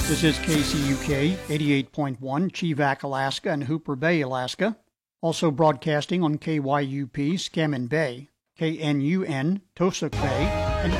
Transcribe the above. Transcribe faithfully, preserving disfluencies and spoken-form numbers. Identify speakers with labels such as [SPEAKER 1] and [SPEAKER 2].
[SPEAKER 1] This is K C U K eighty-eight point one, Chevak, Alaska, and Hooper Bay, Alaska. Also broadcasting on K Y U P, Scammon Bay, K N U N, Tosuk Bay,